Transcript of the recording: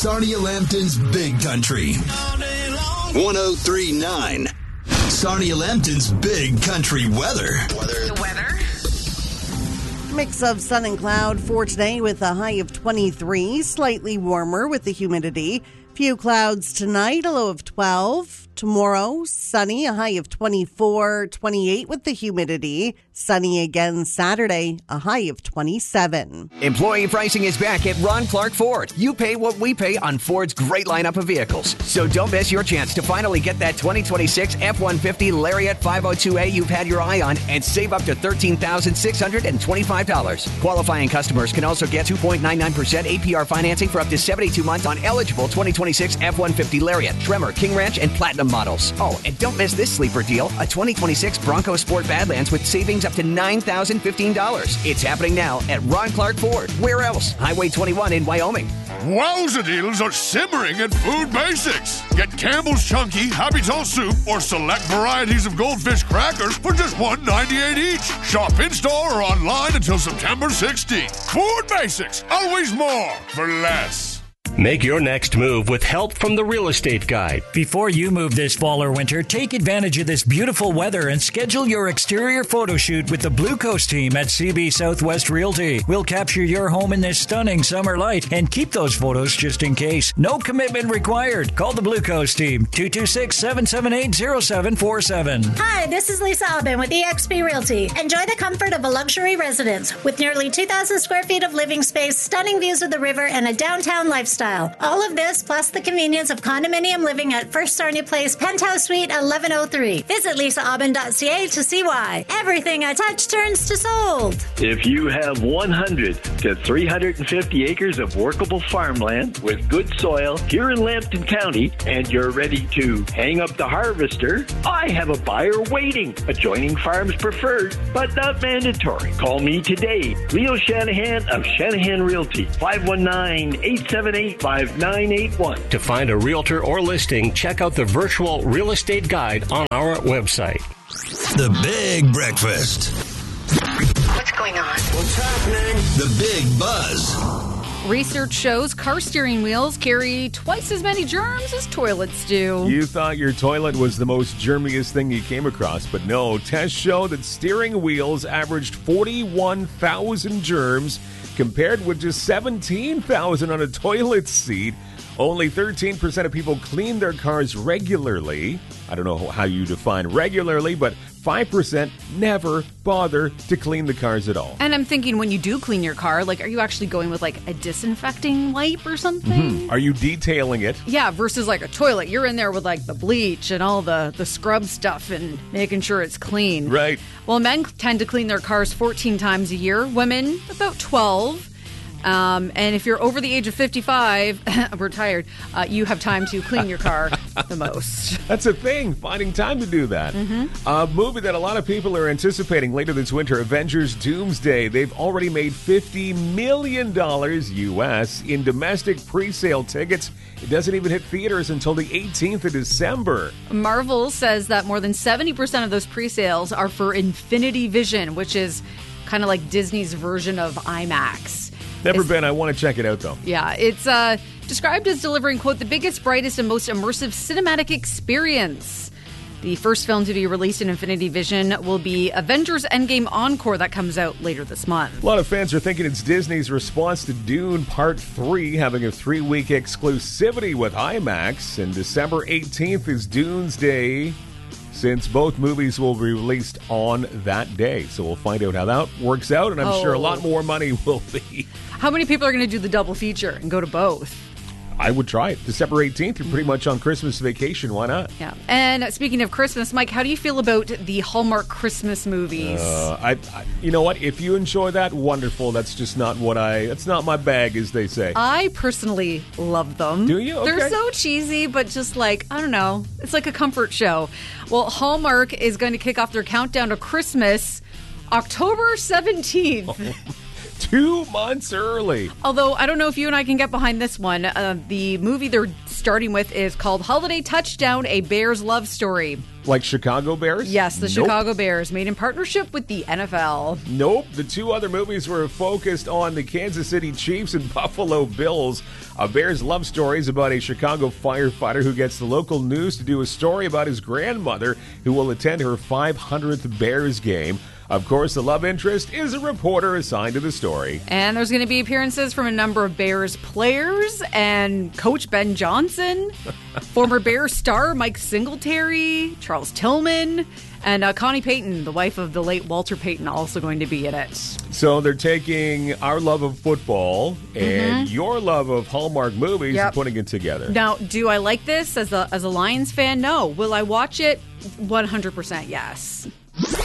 Sarnia Lambton's Big Country. 103.9. Sarnia Lambton's Big Country weather. The weather? Mix of sun and cloud for today with a high of 23, slightly warmer with the humidity. Few clouds tonight, a low of 12. Tomorrow, sunny, a high of 24, 28 with the humidity. Sunny again Saturday, a high of 27. Employee pricing is back at Ron Clark Ford. You pay what we pay on Ford's great lineup of vehicles. So don't miss your chance to finally get that 2026 F-150 Lariat 502A you've had your eye on and save up to $13,625. Qualifying customers can also get 2.99% APR financing for up to 72 months on eligible 2026 F-150 Lariat, Tremor, King Ranch, and Platinum models. Oh, and don't miss this sleeper deal, a 2026 Bronco Sport Badlands with savings up to $9,015. It's happening now at Ron Clark Ford. Where else? Highway 21 in Wyoming. Wowza deals are simmering at Food Basics. Get Campbell's Chunky, Happy-Tall Soup, or select varieties of Goldfish crackers for just $1.98 each. Shop in-store or online until September 16th. Food Basics, always more for less. Make your next move with help from the Real Estate Guide. Before you move this fall or winter, take advantage of this beautiful weather and schedule your exterior photo shoot with the Blue Coast team at CB Southwest Realty. We'll capture your home in this stunning summer light and keep those photos just in case. No commitment required. Call the Blue Coast team, 226-778-0747. Hi, this is Lisa Aubin with eXp Realty. Enjoy the comfort of a luxury residence with nearly 2,000 square feet of living space, stunning views of the river, and a downtown lifestyle. All of this plus the convenience of condominium living at First Sarnia Place, Penthouse Suite 1103. Visit lisaaubin.ca to see why. Everything I touch turns to sold. If you have 100 to 350 acres of workable farmland with good soil here in Lambton County and you're ready to hang up the harvester, I have a buyer waiting. Adjoining farms preferred, but not mandatory. Call me today, Leo Shanahan of Shanahan Realty, 519-878-5981. To find a realtor or listing, check out the virtual real estate guide on our website. The Big Breakfast. What's going on? What's happening? The Big Buzz. Research shows car steering wheels carry twice as many germs as toilets do. You thought your toilet was the most germiest thing you came across, but no. Tests show that steering wheels averaged 41,000 germs compared with just 17,000 on a toilet seat. Only 13% of people clean their cars regularly. I don't know how you define regularly, but 5% never bother to clean the cars at all. And I'm thinking, when you do clean your car, are you actually going with a disinfecting wipe or something? Mm-hmm. Are you detailing it? Yeah, versus a toilet. You're in there with the bleach and all the scrub stuff and making sure it's clean. Right. Well, men tend to clean their cars 14 times a year. Women, about 12. And if you're over the age of 55, retired, you have time to clean your car the most. That's a thing, finding time to do that. Mm-hmm. A movie that a lot of people are anticipating later this winter, Avengers Doomsday. They've already made $50 million U.S. in domestic pre-sale tickets. It doesn't even hit theaters until the 18th of December. Marvel says that more than 70% of those pre-sales are for Infinity Vision, which is kind of like Disney's version of IMAX. Never been. I want to check it out, though. Yeah, it's described as delivering, quote, the biggest, brightest, and most immersive cinematic experience. The first film to be released in Infinity Vision will be Avengers Endgame Encore that comes out later this month. A lot of fans are thinking it's Disney's response to Dune Part 3, having a 3-week exclusivity with IMAX. And December 18th is Doomsday, since both movies will be released on that day. So we'll find out how that works out, and I'm sure a lot more money will be. How many people are going to do the double feature and go to both? I would try it. December 18th, you're pretty much on Christmas vacation. Why not? Yeah. And speaking of Christmas, Mike, how do you feel about the Hallmark Christmas movies? You know what? If you enjoy that, wonderful. That's just not that's not my bag, as they say. I personally love them. Do you? Okay. They're so cheesy, but just I don't know. It's like a comfort show. Well, Hallmark is going to kick off their countdown to Christmas October 17th. 2 months early. Although, I don't know if you and I can get behind this one. The movie they're starting with is called Holiday Touchdown, A Bear's Love Story. Like Chicago Bears? Yes, the Nope. Chicago Bears, made in partnership with the NFL. Nope. The two other movies were focused on the Kansas City Chiefs and Buffalo Bills. A Bears love story is about a Chicago firefighter who gets the local news to do a story about his grandmother who will attend her 500th Bears game. Of course, the love interest is a reporter assigned to the story. And there's going to be appearances from a number of Bears players and Coach Ben Johnson, former Bears star Mike Singletary, Charles Tillman, and Connie Payton, the wife of the late Walter Payton, also going to be in it. So they're taking our love of football and your love of Hallmark movies and putting it together. Now, do I like this as a Lions fan? No. Will I watch it? 100% yes.